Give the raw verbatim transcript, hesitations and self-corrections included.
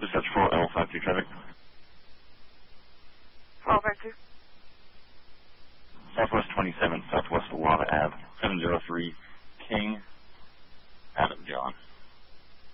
Dispatch four L five two traffic. four L five two. Southwest twenty-seven, Southwest Lava Ave, seven zero three King, Adam John.